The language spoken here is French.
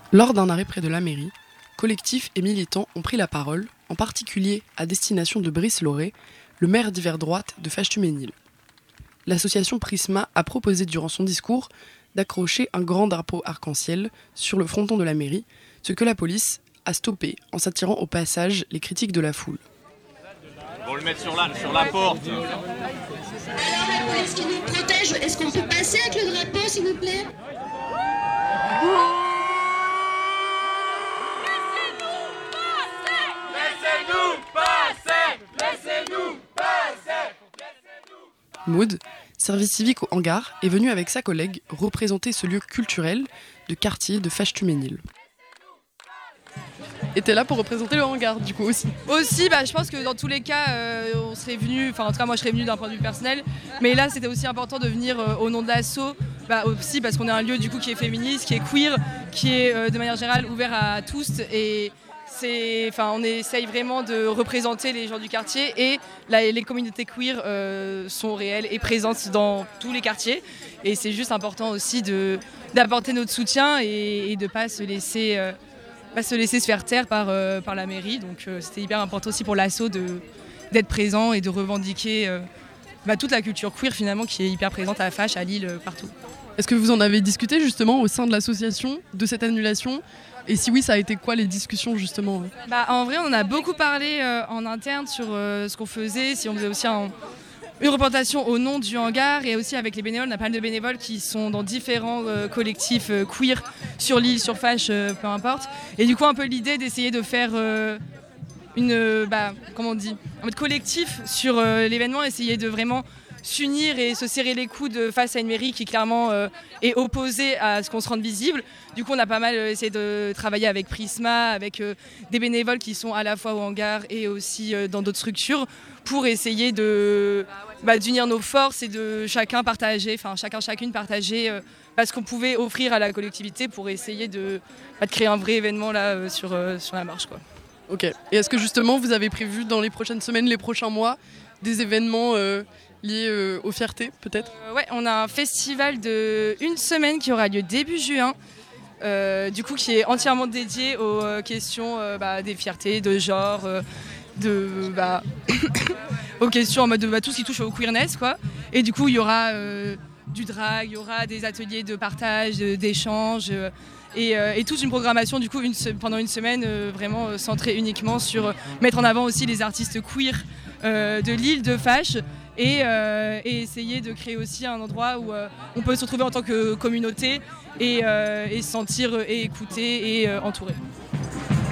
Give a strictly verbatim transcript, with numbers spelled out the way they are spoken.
Lors d'un arrêt près de la mairie, collectifs et militants ont pris la parole, en particulier à destination de Brice Lauré, le maire d'hiver droite de Fâche-Tuménil. L'association Prisma a proposé durant son discours d'accrocher un grand drapeau arc-en-ciel sur le fronton de la mairie, ce que la police a stoppé en s'attirant au passage les critiques de la foule. On va le mettre sur la, sur la porte. Alors la police qui nous protège, est-ce qu'on peut passer avec le drapeau s'il vous plaît? Maud, service civique au hangar, est venue avec sa collègue représenter ce lieu culturel de quartier de Fâche-Tuménil. Et t'es là pour représenter le hangar du coup aussi. Aussi, bah, je pense que dans tous les cas, euh, on serait venu, enfin en tout cas moi je serais venue d'un point de vue personnel, mais là c'était aussi important de venir euh, au nom de l'asso, bah, aussi parce qu'on est un lieu du coup qui est féministe, qui est queer, qui est euh, de manière générale ouvert à tous et c'est, enfin on essaye vraiment de représenter les gens du quartier et la, les communautés queer euh, sont réelles et présentes dans tous les quartiers et c'est juste important aussi de, d'apporter notre soutien et, et de ne pas se laisser... Euh, pas se laisser se faire taire par, euh, par la mairie. Donc euh, c'était hyper important aussi pour l'asso de, d'être présent et de revendiquer euh, bah, toute la culture queer finalement qui est hyper présente à Fâche, à Lille, euh, partout. Est-ce que vous en avez discuté justement au sein de l'association de cette annulation? Et si oui, ça a été quoi les discussions justement? Bah, en vrai, on en a beaucoup parlé euh, en interne sur euh, ce qu'on faisait, si on faisait aussi un... une représentation au nom du hangar et aussi avec les bénévoles. On a pas mal de bénévoles qui sont dans différents euh, collectifs euh, queer sur l'île, sur Fâche, euh, peu importe. Et du coup, un peu l'idée d'essayer de faire euh, une, euh, bah, comment on dit, un mode collectif sur euh, l'événement, essayer de vraiment s'unir et se serrer les coudes face à une mairie qui clairement euh, est opposée à ce qu'on se rende visible. Du coup, on a pas mal euh, essayé de travailler avec Prisma, avec euh, des bénévoles qui sont à la fois au hangar et aussi euh, dans d'autres structures pour essayer de, bah, d'unir nos forces et de chacun partager, enfin chacun chacune partager euh, bah, ce qu'on pouvait offrir à la collectivité pour essayer de, bah, de créer un vrai événement là euh, sur, euh, sur la marche, quoi. Ok. Et est-ce que justement vous avez prévu dans les prochaines semaines, les prochains mois, des événements euh, liés euh, aux fiertés peut-être? euh, Ouais, on a un festival de une semaine qui aura lieu début juin. Euh, du coup, qui est entièrement dédié aux euh, questions euh, bah, des fiertés, de genre, euh, de, bah, aux questions en mode de bah, tout ce qui touche au queerness, quoi. Et du coup, il y aura euh, du drag, il y aura des ateliers de partage, de, d'échange, euh, et, euh, et toute une programmation du coup une se- pendant une semaine euh, vraiment euh, centrée uniquement sur euh, mettre en avant aussi les artistes queer euh, de l'île de Fâche. Et, euh, et essayer de créer aussi un endroit où euh, on peut se retrouver en tant que communauté et, euh, et se sentir et écouté et euh, entouré.